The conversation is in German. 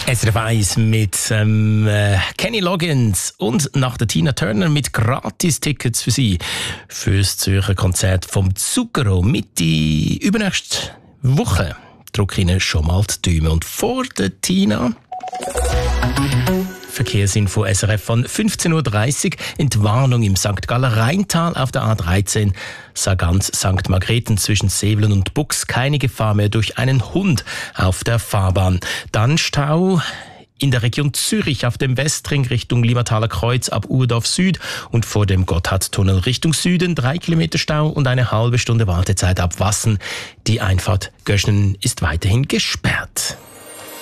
SRF 1 mit Kenny Loggins und nach der Tina Turner mit Gratis-Tickets für Sie fürs Zürcher Konzert vom Zucchero Mitte übernächste Woche. Drücke Ihnen schon mal die Daumen. Und vor der Tina Verkehrsinfo SRF von 15.30 Uhr. Entwarnung im St. Galler Rheintal auf der A13 Sargans St. Margrethen zwischen Sevelen und Bux. Keine Gefahr mehr durch einen Hund auf der Fahrbahn. Dann Stau in der Region Zürich auf dem Westring Richtung Limataler Kreuz ab Urdorf Süd und vor dem Gotthardtunnel Richtung Süden 3 Kilometer Stau und eine halbe Stunde Wartezeit ab Wassen. Die Einfahrt Göschenen ist weiterhin gesperrt.